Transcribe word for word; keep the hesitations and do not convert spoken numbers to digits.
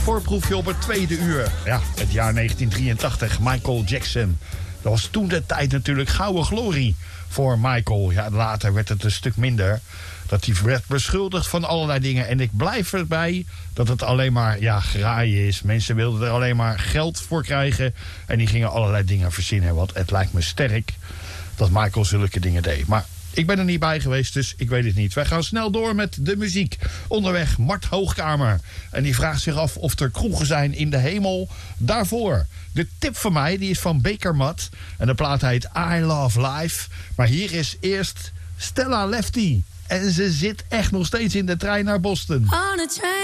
Voorproefje op het tweede uur. Ja, het jaar negentien drieëntachtig, Michael Jackson. Dat was toen de tijd natuurlijk gouden glorie voor Michael. Ja, later werd het een stuk minder. Dat hij werd beschuldigd van allerlei dingen. En ik blijf erbij dat het alleen maar ja, graaien is. Mensen wilden er alleen maar geld voor krijgen. En die gingen allerlei dingen verzinnen. Want het lijkt me sterk dat Michael zulke dingen deed. Maar ik ben er niet bij geweest, dus ik weet het niet. Wij gaan snel door met de muziek. Onderweg Mart Hoogkamer. En die vraagt zich af of er kroegen zijn in de hemel. Daarvoor de tip van mij, die is van Bakermat. En de plaat heet I Love Life. Maar hier is eerst Stella Lefty. En ze zit echt nog steeds in de trein naar Boston.